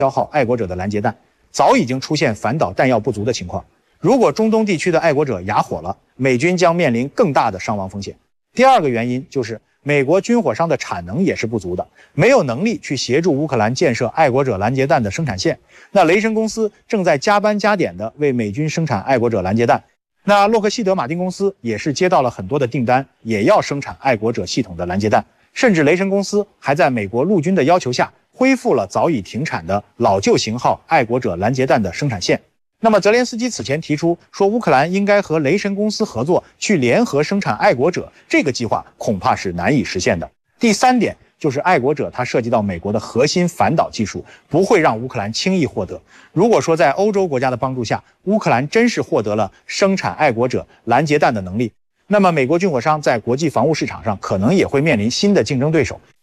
消耗爱国者的拦截弹，早已经出现反导弹药不足的情况。如果中东地区的爱国者哑火了，美军将面临更大的伤亡风险。第二个原因就是美国军火商的产能也是不足的，没有能力去协助乌克兰建设爱国者拦截弹的生产线。那雷神公司正在加班加点的为美军生产爱国者拦截弹。那洛克希德马丁公司也是接到了很多的订单，也要生产爱国者系统的拦截弹。甚至雷神公司还在美国陆军的要求下，恢复了早已停产的老旧型号爱国者拦截弹的生产线。那么泽连斯基此前提出说，乌克兰应该和雷神公司合作，去联合生产爱国者，这个计划恐怕是难以实现的。第三点就是爱国者它涉及到美国的核心反导技术，不会让乌克兰轻易获得。如果说在欧洲国家的帮助下，乌克兰真是获得了生产爱国者拦截弹的能力，那么美国军火商在国际防务市场上可能也会面临新的竞争对手。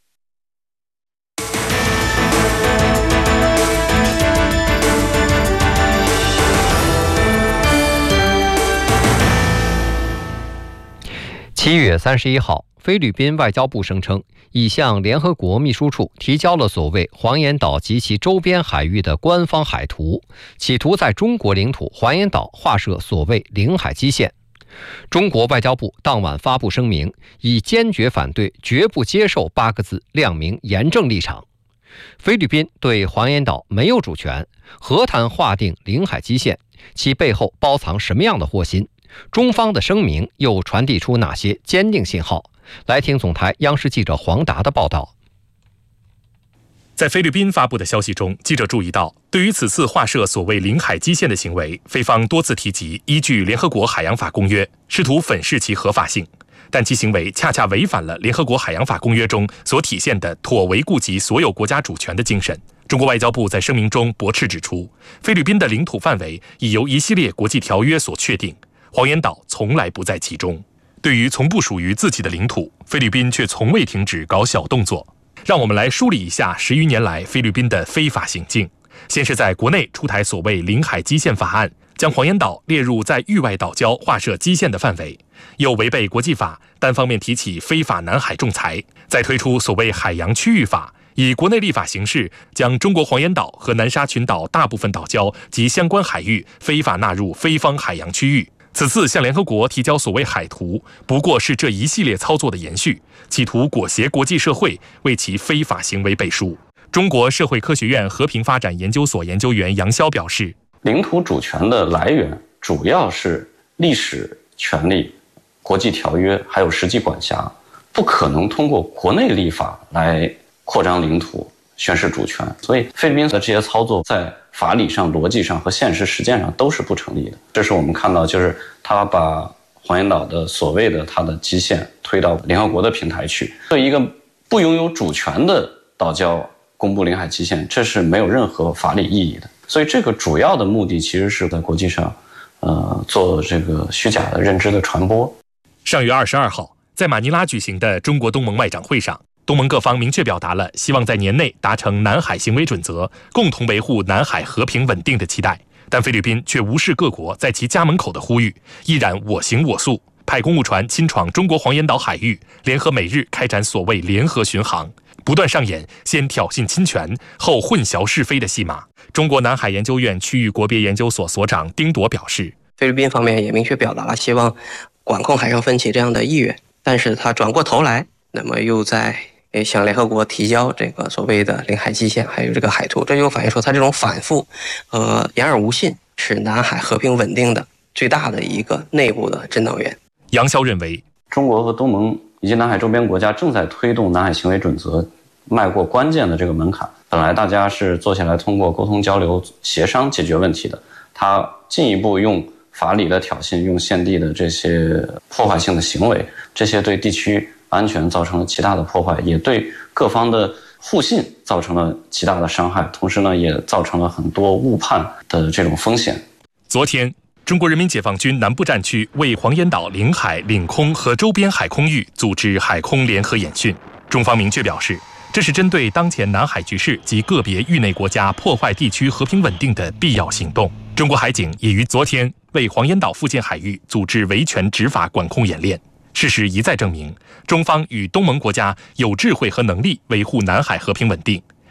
7月31号，菲律宾外交部声称，已向联合国秘书处提交了所谓黄岩岛及其周边海域的官方海图，企图在中国领土黄岩岛划设所谓领海基线。中国外交部当晚发布声明，以坚决反对、绝不接受8个字亮明严正立场。菲律宾对黄岩岛没有主权，何谈划定领海基线？其背后包藏什么样的祸心？中方的声明又传递出哪些坚定信号？来听总台央视记者黄达的报道。 在菲律宾发布的消息中，记者注意到，对于此次划设所谓领海基线的行为，菲方多次提及依据联合国海洋法公约，试图粉饰其合法性，但其行为恰恰违反了联合国海洋法公约中所体现的妥为顾及所有国家主权的精神。中国外交部在声明中驳斥指出，菲律宾的领土范围已由一系列国际条约所确定，黄岩岛从来不在其中。对于从不属于自己的领土，菲律宾却从未停止搞小动作。让我们来梳理一下10余年来菲律宾的非法行径。先是在国内出台所谓领海基线法案，将黄岩岛列入在域外岛礁划设基线的范围，又违背国际法，单方面提起非法南海仲裁，再推出所谓海洋区域法，以国内立法形式将中国黄岩岛和南沙群岛大部分岛礁及相关海域非法纳入非方海洋区域。此次向联合国提交所谓海图，不过是这一系列操作的延续，企图裹挟国际社会为其非法行为背书。中国社会科学院和平发展研究所研究员杨潇表示， 领土主权的来源主要是历史权利、国际条约还有实际管辖，不可能通过国内立法来扩张领土、宣示主权。所以菲律宾的这些操作在法理上、逻辑上和现实实践上都是不成立的。这是我们看到，就是他把黄岩岛的所谓的它的基线推到联合国的平台去，对一个不拥有主权的岛礁公布领海基线，这是没有任何法理意义的。所以这个主要的目的其实是在国际上做这个虚假的认知的传播。 上月22号，在马尼拉举行的中国东盟外长会上，东盟各方明确表达了希望在年内达成南海行为准则，共同维护南海和平稳定的期待。但菲律宾却无视各国在其家门口的呼吁，依然我行我素，派公务船侵闯中国黄岩岛海域，联合美日开展所谓联合巡航，不断上演先挑衅侵权后混淆是非的戏码。中国南海研究院区域国别研究所所长丁铎表示， 菲律宾方面也明确表达了希望管控海上分歧这样的意愿，但是他转过头来，那么又在向联合国提交这个所谓的领海基线还有这个海图，这就反映出他这种反复言而无信是南海和平稳定的最大的一个内部的震荡源。 杨潇认为， 中国和东盟以及南海周边国家正在推动南海行为准则迈过关键的这个门槛，本来大家是坐下来通过沟通交流协商解决问题的，他进一步用法理的挑衅，用现地的这些破坏性的行为，这些对地区安全造成了极大的破坏，也对各方的互信造成了极大的伤害，同时呢，也造成了很多误判的这种风险。 昨天，中国人民解放军南部战区为黄岩岛领海、领空和周边海空域组织海空联合演训。中方明确表示，这是针对当前南海局势及个别域内国家破坏地区和平稳定的必要行动。中国海警也于昨天为黄岩岛附近海域组织维权执法管控演练。事实一再证明，中方与东盟国家有智慧和能力维护南海和平稳定，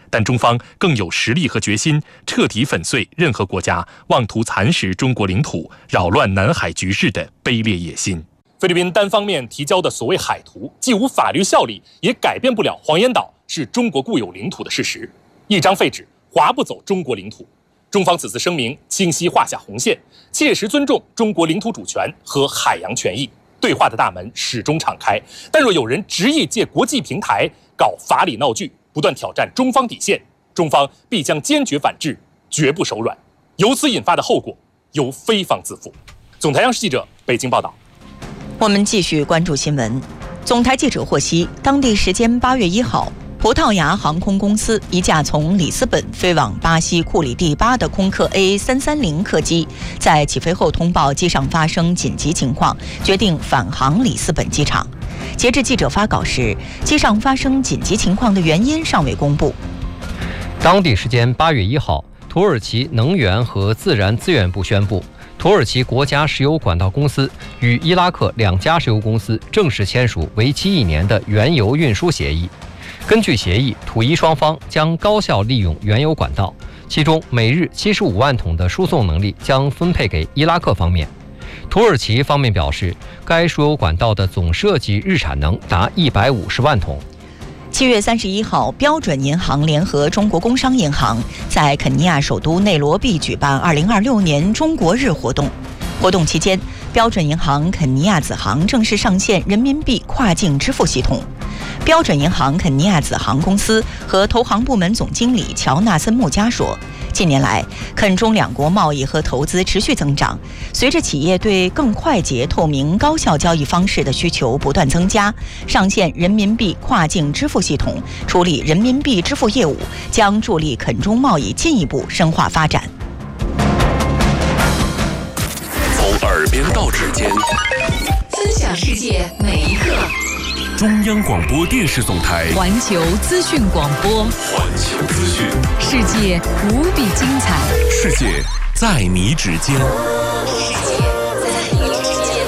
但中方更有实力和决心彻底粉碎任何国家妄图蚕食中国领土、扰乱南海局势的卑劣野心。菲律宾单方面提交的所谓海图，既无法律效力，也改变不了黄岩岛是中国固有领土的事实。一张废纸划不走中国领土。中方此次声明清晰画下红线，切实尊重中国领土主权和海洋权益，对话的大门始终敞开。但若有人执意借国际平台搞法理闹剧，不断挑战中方底线，中方必将坚决反制，绝不手软。由此引发的后果，由菲方自负。总台央视记者北京报道。 我们继续关注新闻。总台记者获悉，当地时间8月1号，葡萄牙航空公司一架从里斯本飞往巴西库里蒂巴的空客 AA330 客机，在起飞后通报机上发生紧急情况，决定返航里斯本机场。截至记者发稿时，机上发生紧急情况的原因尚未公布。 当地时间8月1号，土耳其能源和自然资源部宣布，土耳其国家石油管道公司与伊拉克2家石油公司正式签署为期1年的原油运输协议。根据协议，土伊双方将高效利用原油管道，其中每日75万桶的输送能力将分配给伊拉克方面。土耳其方面表示，该输油管道的总设计日产能达150万桶。 7月31号，标准银行联合中国工商银行在肯尼亚首都内罗毕举办2026年中国日活动。活动期间，标准银行肯尼亚子行正式上线人民币跨境支付系统。标准银行肯尼亚子行公司和投行部门总经理乔纳森·穆加说，近年来，肯中两国贸易和投资持续增长。随着企业对更快捷、透明、高效交易方式的需求不断增加，上线人民币跨境支付系统，处理人民币支付业务，将助力肯中贸易进一步深化发展。 从耳边到指尖， 分享世界每一刻。 中央广播电视总台环球资讯广播， 环球资讯， 世界无比精彩， 世界在你指尖， 世界在你指尖。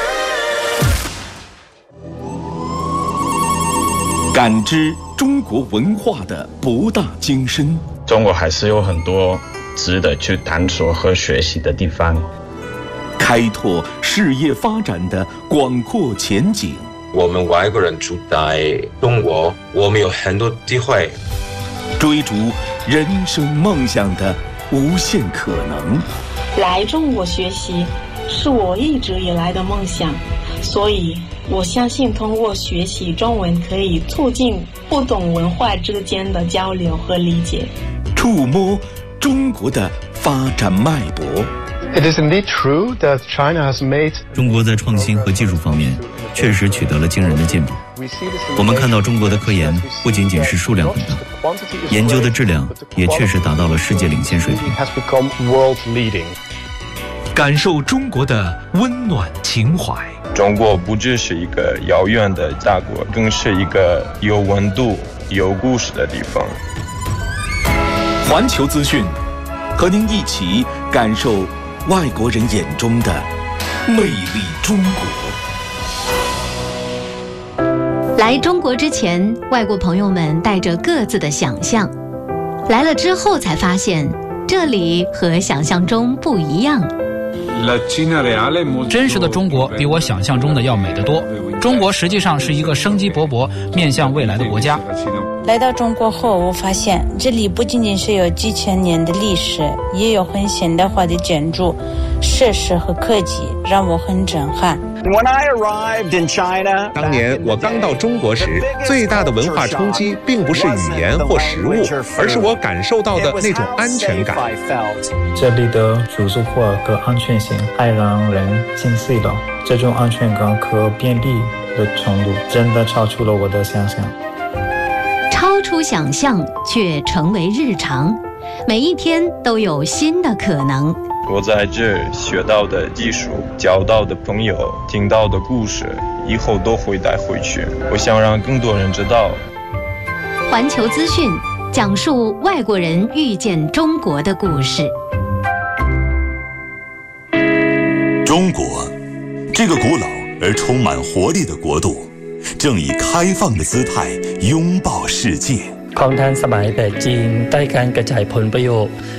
感知中国文化的博大精深。 中国还是有很多值得去探索和学习的地方， 开拓事业发展的广阔前景。 我们外国人住在中国，我们有很多机会追逐人生梦想的无限可能。 来中国学习是我一直以来的梦想，所以我相信通过学习中文可以促进不同文化之间的交流和理解， 触摸中国的发展脉搏。 It is indeed true that China has made 中国在创新和技术方面确实取得了惊人的进步。我们看到中国的科研不仅仅是数量很大，研究的质量也确实达到了世界领先水平。 感受中国的温暖情怀。 中国不只是一个遥远的大国，更是一个有温度、有故事的地方。 环球资讯，和您一起感受外国人眼中的魅力中国。 来中国之前，外国朋友们带着各自的想象，来了之后才发现，这里和想象中不一样。 真实的中国比我想象中的要美得多。中国实际上是一个生机勃勃、面向未来的国家。 来到中国后，我发现这里不仅仅是有几千年的历史，也有很现代化的建筑、设施和科技，让我很震撼。 当年我刚到中国时，最大的文化冲击并不是语言或食物，而是我感受到的那种安全感。 这里的组织化和安全性太让人心碎了，这种安全感和便利的程度真的超出了我的想象。 超出想象却成为日常，每一天都有新的可能。 我在这学到的技术、交到的朋友、听到的故事，以后都会带回去。我想让更多人知道。 环球资讯讲述外国人遇见中国的故事。 中国，这个古老而充满活力的国度，正以开放的姿态拥抱世界。 ของทันสมัยแบบจีนได้การกระจายผลประโยชน์